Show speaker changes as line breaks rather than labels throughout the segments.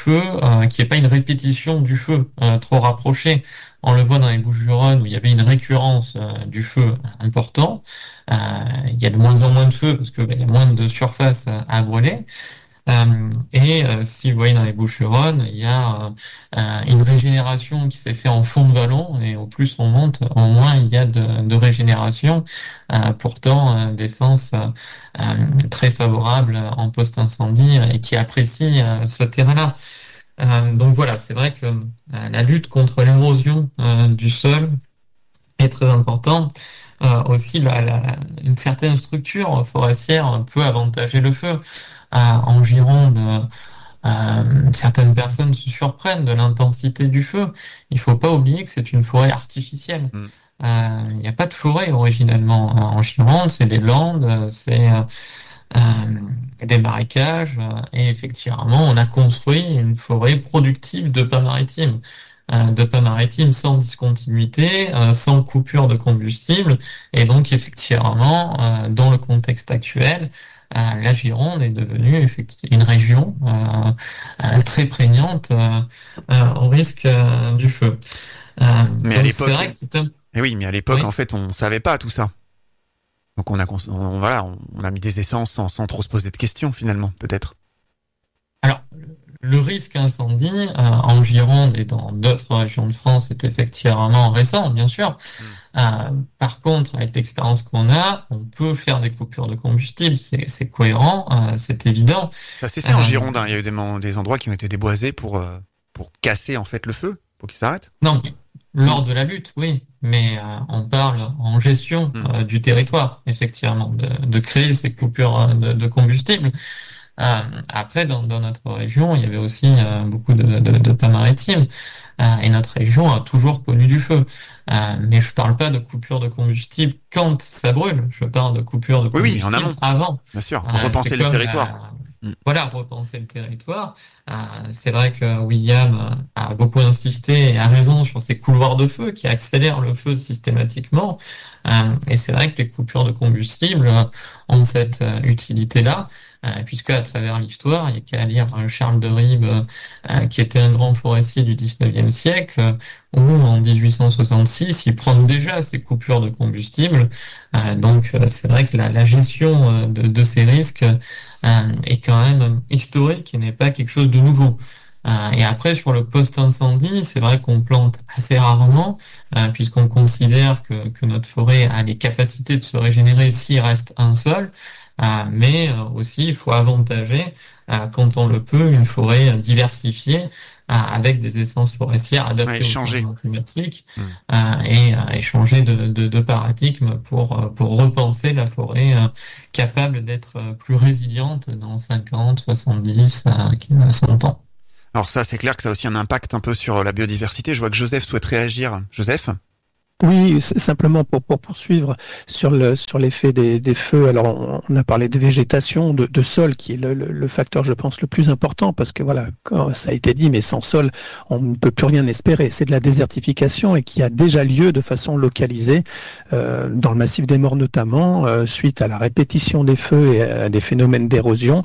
feu, qu'il n'y ait pas une répétition du feu trop rapprochée. On le voit dans les Bouches-du-Rhône où il y avait une récurrence du feu important. Euh, il y a de moins en moins de feu parce que il y a moins de surface à brûler. Si vous voyez dans les Bouches-du-Rhône, il y a une régénération qui s'est fait en fond de vallon, et au plus on monte, au moins il y a de régénération, pourtant d'essence très favorable en post-incendie et qui apprécie ce terrain-là. Donc voilà, c'est vrai que la lutte contre l'érosion du sol est très importante. Aussi, une certaine structure forestière peut avantager le feu. En Gironde, certaines personnes se surprennent de l'intensité du feu. Il faut pas oublier que c'est une forêt artificielle.
Mm.
Il n'y a pas de forêt originellement en Gironde, c'est des landes, c'est des marécages, et effectivement, on a construit une forêt productive de pins maritimes. De pins maritimes sans discontinuité, sans coupure de combustible, et donc effectivement, dans le contexte actuel, la Gironde est devenue une région très prégnante au risque du feu.
Mais à
Donc c'est
l'époque,
vrai que c'est un...
eh oui, mais à l'époque,
Oui.
en fait, on savait pas tout ça. Donc on a mis des essences sans trop se poser de questions finalement, peut-être.
Alors, le risque incendie en Gironde et dans d'autres régions de France est effectivement récent, bien sûr.
Mm.
Par contre, avec l'expérience qu'on a, on peut faire des coupures de combustible, c'est cohérent, c'est évident.
Ça s'est fait en
Euh,
Gironde, hein. Il y a eu des endroits qui ont été déboisés pour casser en fait le feu, pour qu'il s'arrête.
non, mais lors
Mm.
de la lutte, oui, mais on parle en gestion
Mm.
du territoire, effectivement, de créer ces coupures de combustible. Après, dans notre région, il y avait aussi beaucoup de pas maritimes, et notre région a toujours connu du feu. Mais je parle pas de coupure de combustible quand ça brûle, je parle de coupure de
Oui, oui, en
combustible
amont,
avant.
bien sûr.
C'est
Repenser le
comme
territoire. Mm.
voilà, repenser le territoire. C'est vrai que William a beaucoup insisté et a raison sur ces couloirs de feu qui accélèrent le feu systématiquement. Et c'est vrai que les coupures de combustible ont cette utilité-là, puisque à travers l'histoire, il y a qu'à lire Charles de Ribe, qui était un grand forestier du 19e siècle, où en 1866, il prend déjà ces coupures de combustible. C'est vrai que la gestion de ces risques est quand même historique et n'est pas quelque chose de nouveau. Et après, sur le post-incendie, c'est vrai qu'on plante assez rarement, puisqu'on considère que notre forêt a les capacités de se régénérer s'il reste un sol. Aussi, il faut avantager, quand on le peut, une forêt diversifiée, avec des essences forestières
Ouais,
adaptées au
changer.
changement climatique,
Mm.
et changer de paradigme pour repenser la forêt capable d'être plus résiliente dans 50, 70, 100 ans.
Alors ça, c'est clair que ça a aussi un impact un peu sur la biodiversité. Je vois que Joseph souhaite réagir. Joseph?
Oui, c'est simplement pour poursuivre sur l'effet des feux. Alors, on a parlé de végétation, de sol, qui est le facteur, je pense, le plus important, parce que voilà, quand ça a été dit, mais sans sol, on ne peut plus rien espérer. C'est de la désertification et qui a déjà lieu de façon localisée, dans le massif des Morts notamment, suite à la répétition des feux et à des phénomènes d'érosion.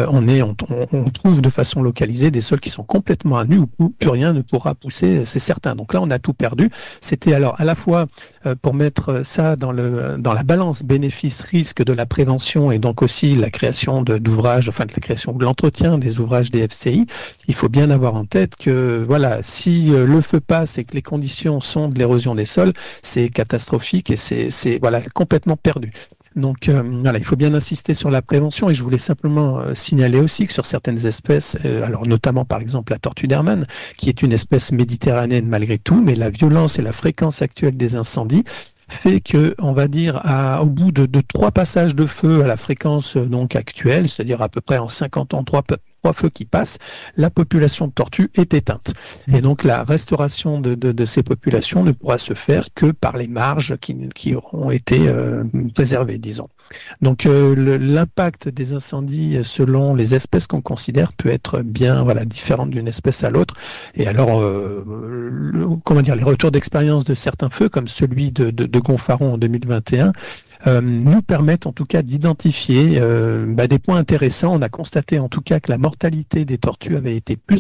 On trouve de façon localisée des sols qui sont complètement à nu où plus rien ne pourra pousser, c'est certain. Donc là, on a tout perdu. C'était alors à la fois pour mettre ça dans la balance bénéfice-risque de la prévention et donc aussi la création d'ouvrages, enfin de la création de l'entretien des ouvrages des FCI, il faut bien avoir en tête que voilà, si le feu passe et que les conditions sont de l'érosion des sols, c'est catastrophique et c'est voilà complètement perdu. Donc voilà, il faut bien insister sur la prévention et je voulais simplement signaler aussi que sur certaines espèces, alors notamment par exemple la tortue d'Hermann, qui est une espèce méditerranéenne malgré tout, mais la violence et la fréquence actuelle des incendies fait que, on va dire, au bout de 3 passages de feu à la fréquence donc actuelle, c'est-à-dire à peu près en 50 ans, 3 feux qui passent, la population de tortues est éteinte. Et donc la restauration de ces populations ne pourra se faire que par les marges qui auront été préservées, disons. Donc l'impact des incendies selon les espèces qu'on considère peut être bien voilà différent d'une espèce à l'autre. Et alors comment dire, les retours d'expérience de certains feux comme celui de Gonfaron en 2021 nous permettent en tout cas d'identifier des points intéressants. On a constaté en tout cas que la mortalité des tortues avait été plus